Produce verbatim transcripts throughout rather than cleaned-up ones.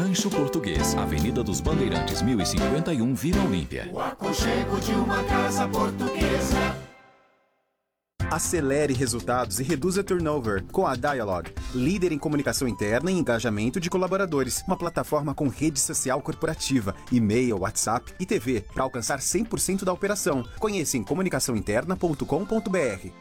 Rancho Português, Avenida dos Bandeirantes, mil e cinquenta e um, Vila Olímpia. O aconchego de uma casa portuguesa. Acelere resultados e reduza turnover com a Dialog, líder em comunicação interna e engajamento de colaboradores. Uma plataforma com rede social corporativa, e-mail, WhatsApp e T V para alcançar cem por cento da operação. Conheça em comunicação interna ponto com ponto b r.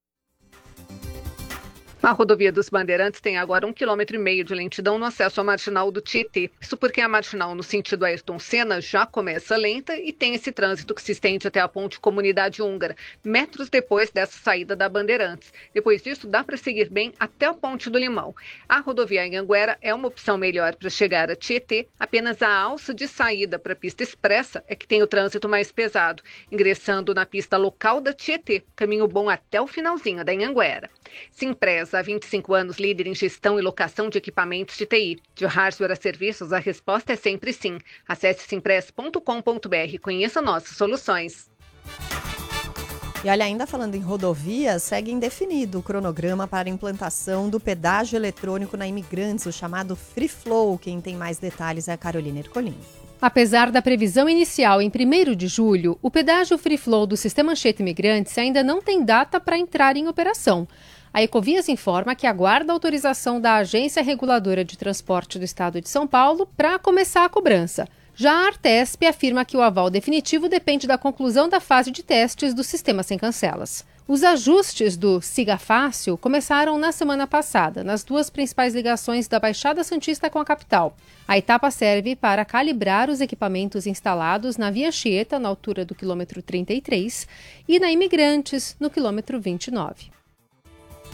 A rodovia dos Bandeirantes tem agora um quilômetro e meio de lentidão no acesso à marginal do Tietê. Isso porque a marginal no sentido Ayrton Senna já começa lenta e tem esse trânsito que se estende até a ponte Comunidade Húngara, metros depois dessa saída da Bandeirantes. Depois disso, dá para seguir bem até a ponte do Limão. A rodovia Anhanguera é uma opção melhor para chegar a Tietê. Apenas a alça de saída para a pista expressa é que tem o trânsito mais pesado, ingressando na pista local da Tietê, caminho bom até o finalzinho da Anhanguera. Simpresa, há vinte e cinco anos, líder em gestão e locação de equipamentos de T I. De hardware a serviços, a resposta é sempre sim. Acesse simpress ponto com ponto b r e conheça nossas soluções. E olha, ainda falando em rodovias, segue indefinido o cronograma para a implantação do pedágio eletrônico na Imigrantes, o chamado Free Flow. Quem tem mais detalhes é a Carolina Ercolim. Apesar da previsão inicial em primeiro de julho, o pedágio Free Flow do Sistema Anchieta Imigrantes ainda não tem data para entrar em operação. A Ecovias informa que aguarda a autorização da Agência Reguladora de Transporte do Estado de São Paulo para começar a cobrança. Já a Artesp afirma que o aval definitivo depende da conclusão da fase de testes do sistema sem cancelas. Os ajustes do Siga Fácil começaram na semana passada, nas duas principais ligações da Baixada Santista com a capital. A etapa serve para calibrar os equipamentos instalados na Via Anchieta, na altura do quilômetro trinta e três, e na Imigrantes, no quilômetro vinte e nove.